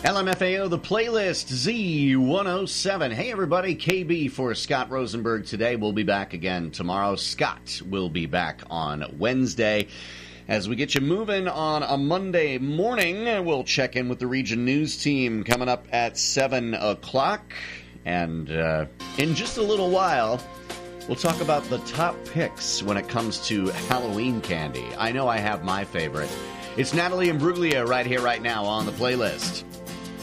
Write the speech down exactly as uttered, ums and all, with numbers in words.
L M F A O, the playlist, Z one oh seven. Hey, everybody, K B for Scott Rosenberg today. We'll be back again tomorrow. Scott will be back on Wednesday. As we get you moving on a Monday morning, we'll check in with the Region News team coming up at seven o'clock. And uh, in just a little while, we'll talk about the top picks when it comes to Halloween candy. I know I have my favorite. It's Natalie Imbruglia right here, right now on the playlist.